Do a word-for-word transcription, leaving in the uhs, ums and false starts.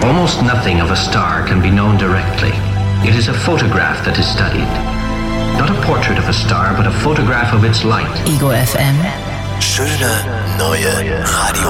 Almost nothing of a star can be known directly. It is a photograph that is studied. Not a portrait of a star, but a photograph of its light. Ego F M. Schöne neue Radio.